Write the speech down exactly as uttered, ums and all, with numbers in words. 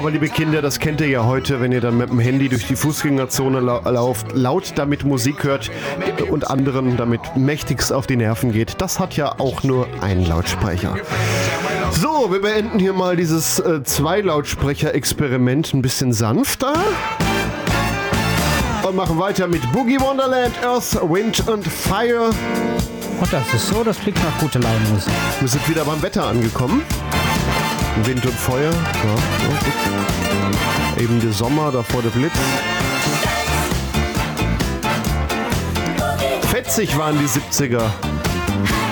Aber liebe Kinder, das kennt ihr ja heute, wenn ihr dann mit dem Handy durch die Fußgängerzone lau- lauft, laut damit Musik hört und anderen damit mächtigst auf die Nerven geht. Das hat ja auch nur einen Lautsprecher. So, wir beenden hier mal dieses äh, Zwei-Lautsprecher-Experiment ein bisschen sanfter. Und machen weiter mit Boogie Wonderland, Earth, Wind und Fire. Und das ist so, das klingt nach guter Laune-Musik. Wir sind wieder beim Wetter angekommen. Wind und Feuer. Ja, ja, gut. Eben der Sommer, davor der Blitz. Fetzig waren die siebziger.